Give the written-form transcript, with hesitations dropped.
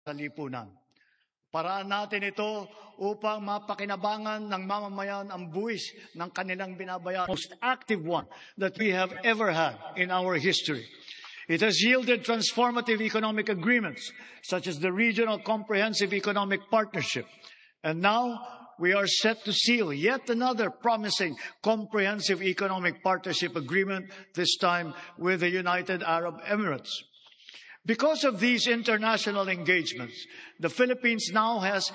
sa lipunan. Paraan natin ito upang mapakinabangan ng mamamayan ang buwis ng kanilang binabayaran. Most active one that we have ever had in our history. It has yielded transformative economic agreements, such as the Regional Comprehensive Economic Partnership. And now, we are set to seal yet another promising comprehensive economic partnership agreement, this time with the United Arab Emirates. Because of these international engagements, the Philippines now has